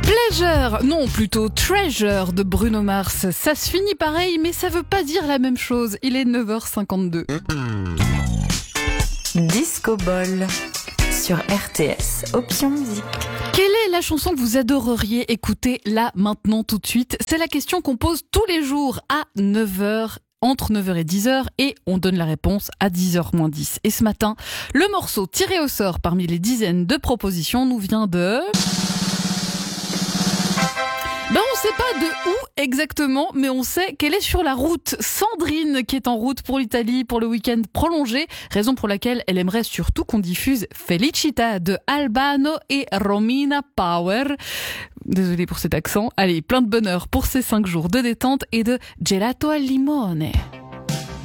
Pleasure, non plutôt Treasure de Bruno Mars. Ça se finit pareil, mais ça veut pas dire la même chose. Il est 9h52. Disco Ball sur RTS, Option Musique. Quelle est la chanson que vous adoreriez écouter là, maintenant, tout de suite ? C'est la question qu'on pose tous les jours à 9h. Entre 9h et 10h, et on donne la réponse à 10h moins 10. Et ce matin, le morceau tiré au sort parmi les dizaines de propositions nous vient de... on sait pas de où exactement, mais on sait qu'elle est sur la route. Sandrine, qui est en route pour l'Italie pour le week-end prolongé, raison pour laquelle elle aimerait surtout qu'on diffuse Felicita de Albano et Romina Power. Désolée pour cet accent. Allez, plein de bonheur pour ces 5 jours de détente et de gelato al limone.